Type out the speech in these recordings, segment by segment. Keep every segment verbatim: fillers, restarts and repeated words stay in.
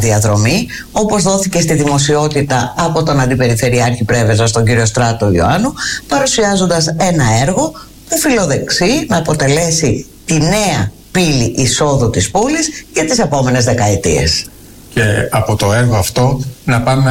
διαδρομή, όπως δόθηκε στη δημοσιότητα από τον Αντιπεριφερειάρχη Πρέβεζας, τον κύριο Στράτο Ιωάννου, παρουσιάζοντας ένα έργο που φιλοδεξεί να αποτελέσει τη νέα πύλη εισόδου της πόλης για τις επόμενες δεκαετίες. Και από το έργο αυτό να πάμε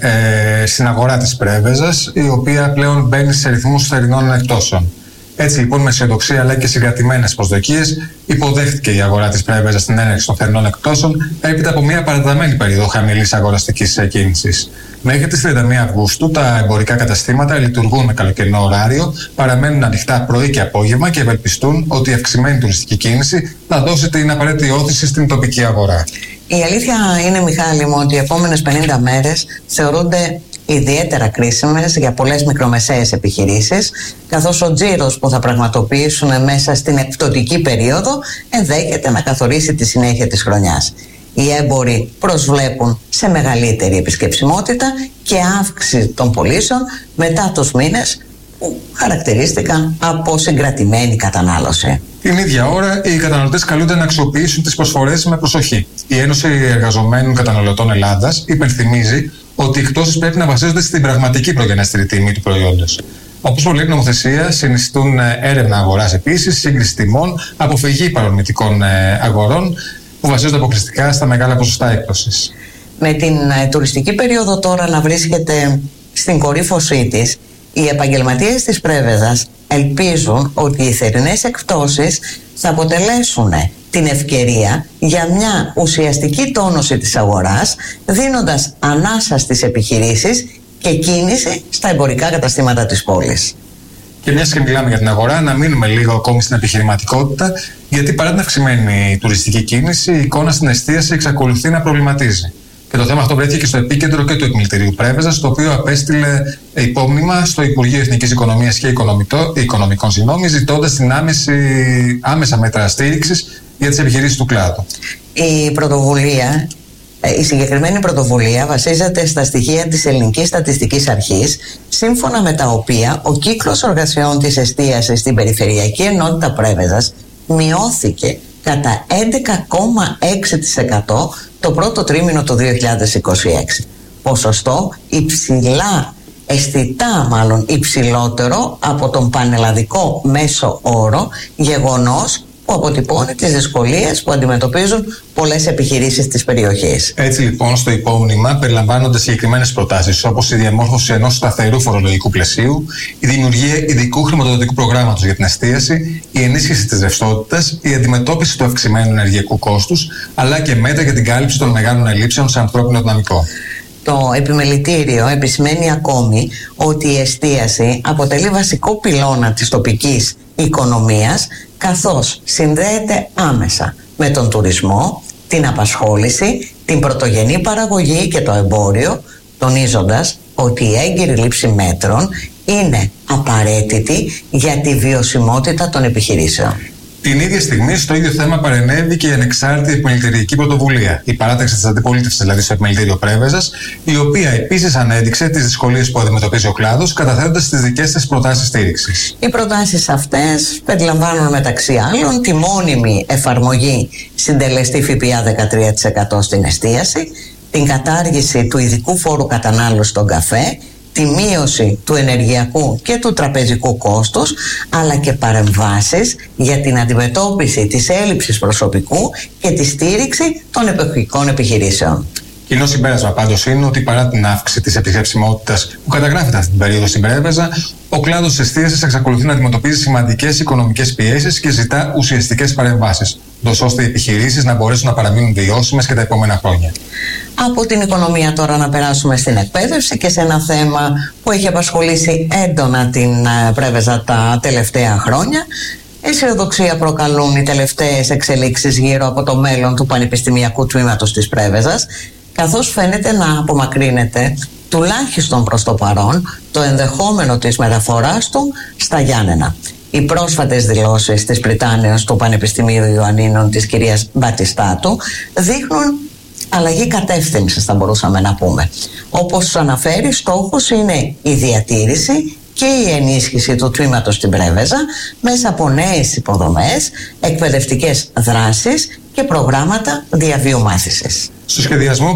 ε, στην αγορά της Πρέβεζας, η οποία πλέον μπαίνει σε ρυθμούς θερινών εκτόσεων. Έτσι λοιπόν, με αισιοδοξία αλλά και συγκρατημένες προσδοκίες, υποδέχτηκε η αγορά της Πρέβεζας την έναρξη των θερινών εκτόσεων έπειτα από μια παρατεταμένη περίοδο χαμηλής αγοραστικής κίνησης. Μέχρι τις τριάντα μία Αυγούστου τα εμπορικά καταστήματα λειτουργούν με καλοκαιρινό ωράριο, παραμένουν ανοιχτά πρωί και απόγευμα και ευελπιστούν ότι η αυξημένη τουριστική κίνηση θα δώσει την απαραίτητη όθηση στην τοπική αγορά. Η αλήθεια είναι, Μιχάλη μου, ότι οι επόμενες πενήντα μέρες θεωρούνται ιδιαίτερα κρίσιμες για πολλές μικρομεσαίες επιχειρήσεις, καθώς ο τζίρος που θα πραγματοποιήσουν μέσα στην εκπτωτική περίοδο ενδέχεται να καθορίσει τη συνέχεια της χρονιάς. Οι έμποροι προσβλέπουν σε μεγαλύτερη επισκεψιμότητα και αύξηση των πωλήσεων μετά τους μήνες που χαρακτηρίστηκαν από συγκρατημένη κατανάλωση. Την ίδια ώρα, οι καταναλωτές καλούνται να αξιοποιήσουν τις προσφορές με προσοχή. Η Ένωση Εργαζομένων Καταναλωτών Ελλάδας υπενθυμίζει ότι οι εκτόσεις πρέπει να βασίζονται στην πραγματική προγενέστερη τιμή του προϊόντος. Όπως προβλέπει η νομοθεσία, συνιστούν έρευνα αγοράς επίσης, σύγκριση τιμών, αποφυγή παρορμητικών αγορών που βασίζονται αποκλειστικά στα μεγάλα ποσοστά έκπτωσης. Με την τουριστική περίοδο τώρα να βρίσκεται στην κορύφωσή της, οι επαγγελματίες της Πρέβεζας ελπίζουν ότι οι θερινές εκπτώσεις θα αποτελέσουν την ευκαιρία για μια ουσιαστική τόνωση της αγοράς, δίνοντας ανάσα στις επιχειρήσεις και κίνηση στα εμπορικά καταστήματα της πόλης. Και μιας και μιλάμε για την αγορά, να μείνουμε λίγο ακόμη στην επιχειρηματικότητα, γιατί παρά την αυξημένη τουριστική κίνηση, η εικόνα στην εστίαση εξακολουθεί να προβληματίζει. Και το θέμα αυτό βρέθηκε και στο επίκεντρο και του Επιμελητηρίου Πρέβεζας, το οποίο απέστειλε υπόμνημα στο Υπουργείο Εθνικής Οικονομίας και Οικονομικών, ζητώντας την άμεση, άμεσα μέτρα στήριξης για τις επιχειρήσεις του κλάδου. Η πρωτοβουλία, η συγκεκριμένη πρωτοβουλία βασίζεται στα στοιχεία της Ελληνικής Στατιστικής Αρχής, σύμφωνα με τα οποία ο κύκλος εργασιών της εστίασης στην Περιφερειακή Ενότητα Πρέβεζας μειώθηκε κατά έντεκα κόμμα έξι τοις εκατό το πρώτο τρίμηνο του δύο χιλιάδες είκοσι έξι. Ποσοστό υψηλά, αισθητά μάλλον υψηλότερο από τον πανελλαδικό μέσο όρο, γεγονός που αποτυπώνει τις δυσκολίες που αντιμετωπίζουν πολλές επιχειρήσεις της περιοχής. Έτσι λοιπόν, στο υπόμνημα περιλαμβάνονται συγκεκριμένες προτάσεις, όπως η διαμόρφωση ενός σταθερού φορολογικού πλαισίου, η δημιουργία ειδικού χρηματοδοτικού προγράμματος για την εστίαση, η ενίσχυση της ρευστότητας, η αντιμετώπιση του αυξημένου ενεργειακού κόστους, αλλά και μέτρα για την κάλυψη των μεγάλων ελλείψεων σε ανθρώπινο δυναμικό. Το επιμελητήριο επισημαίνει ακόμη ότι η εστίαση αποτελεί βασικό πυλώνα της τοπικής οικονομίας, καθώς συνδέεται άμεσα με τον τουρισμό, την απασχόληση, την πρωτογενή παραγωγή και το εμπόριο, τονίζοντας ότι η έγκυρη λήψη μέτρων είναι απαραίτητη για τη βιωσιμότητα των επιχειρήσεων. Την ίδια στιγμή, στο ίδιο θέμα παρενέβη και η ανεξάρτητη επιμελητηριακή πρωτοβουλία, η παράταξη της αντιπολίτευσης δηλαδή στο Επιμελητήριο Πρέβεζας, η οποία επίσης ανέδειξε τις δυσκολίες που αντιμετωπίζει ο κλάδος, καταθέτοντας τις δικές της προτάσεις στήριξης. Οι προτάσεις αυτές περιλαμβάνουν μεταξύ άλλων τη μόνιμη εφαρμογή συντελεστή ΦΠΑ δεκατρία τοις εκατό στην εστίαση, την κατάργηση του ειδικού φόρου κατανάλωσης στον καφέ, τη μείωση του ενεργειακού και του τραπεζικού κόστους, αλλά και παρεμβάσεις για την αντιμετώπιση της έλλειψης προσωπικού και τη στήριξη των εποχικών επιχειρήσεων. Κοινό συμπέρασμα πάντως είναι ότι παρά την αύξηση της επισκεψιμότητας που καταγράφεται αυτή την περίοδο στην Πρέβεζα, ο κλάδος της εστίασης εξακολουθεί να αντιμετωπίζει σημαντικές οικονομικές πιέσεις και ζητά ουσιαστικές παρεμβάσεις, ώστε οι επιχειρήσεις να μπορέσουν να παραμείνουν βιώσιμες και τα επόμενα χρόνια. Από την οικονομία τώρα να περάσουμε στην εκπαίδευση και σε ένα θέμα που έχει απασχολήσει έντονα την Πρέβεζα τα τελευταία χρόνια. Αισιοδοξία προκαλούν οι τελευταίες εξελίξεις γύρω από το μέλλον του Πανεπιστημιακού Τμήματος της Πρέβεζας, καθώς φαίνεται να απομακρύνεται τουλάχιστον προς το παρόν το ενδεχόμενο της μεταφοράς του στα Γιάννενα. Οι πρόσφατες δηλώσεις της Πριτάνεως του Πανεπιστημίου Ιωαννίνων της κυρίας Μπατιστάτου δείχνουν αλλαγή κατεύθυνσης, θα μπορούσαμε να πούμε. Όπως αναφέρει, στόχος είναι η διατήρηση και η ενίσχυση του τμήματος στην Πρέβεζα μέσα από νέες υποδομές, εκπαιδευτικές δράσεις και προγράμματα διαβίου μάθησης. Στο σχεδιασμό